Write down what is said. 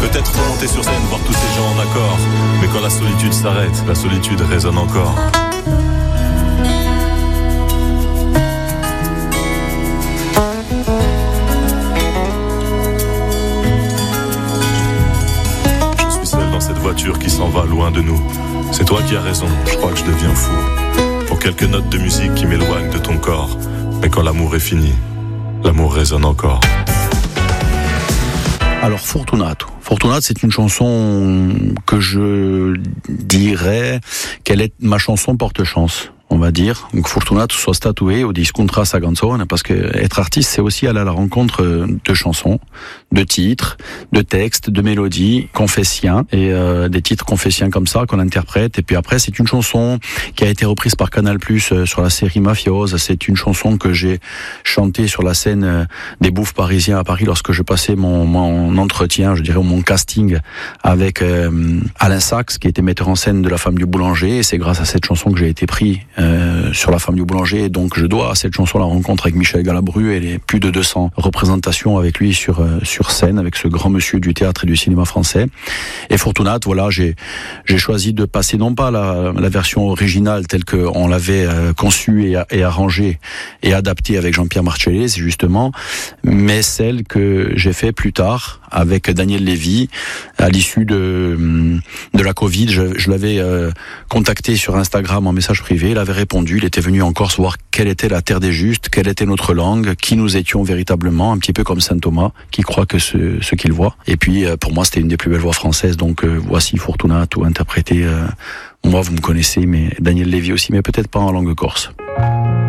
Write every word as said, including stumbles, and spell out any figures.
Peut-être remonter sur scène, voir tous ces gens en accord. Mais quand la solitude s'arrête, la solitude résonne encore. Je suis seul dans cette voiture qui s'en va loin de nous. C'est toi qui as raison, je crois que je deviens fou. Pour quelques notes de musique qui m'éloignent de ton corps. Mais quand l'amour est fini, l'amour résonne encore. Alors Fortunato. Fortunato, c'est une chanson que je dirais qu'elle est ma chanson porte-chance, on va dire. Donc Fortunato soit statué au discontra sa canzone, parce que être artiste, c'est aussi aller à la rencontre de chansons, de titres, de textes, de mélodies confessiens, et euh, des titres confessiens comme ça qu'on interprète. Et puis après, c'est une chanson qui a été reprise par Canal Plus euh, sur la série Mafiosa. C'est une chanson que j'ai chantée sur la scène euh, des Bouffes parisiens à Paris lorsque je passais mon, mon entretien, je dirais mon casting avec euh, Alain Sachs, qui était metteur en scène de La Femme du Boulanger. Et c'est grâce à cette chanson que j'ai été pris Euh, sur La Femme du Boulanger, et donc je dois à cette chanson la rencontre avec Michel Galabru et les plus de deux cents représentations avec lui sur euh, sur scène, avec ce grand monsieur du théâtre et du cinéma français. Et Fortunato, voilà, j'ai j'ai choisi de passer non pas la, la version originale telle que on l'avait euh, conçue et, et arrangée et adaptée avec Jean-Pierre Marchellesi justement, mais celle que j'ai fait plus tard avec Daniel Lévy à l'issue de de la Covid. Je, je l'avais euh, contacté sur Instagram en message privé. Il avait répondu, il était venu en Corse voir quelle était la terre des justes, quelle était notre langue, qui nous étions véritablement, un petit peu comme saint Thomas, qui croit que ce, ce qu'il voit. Et puis, pour moi, c'était une des plus belles voix françaises, donc euh, voici Fortunato interprété, euh, moi vous me connaissez, mais Daniel Lévy aussi, mais peut-être pas en langue corse.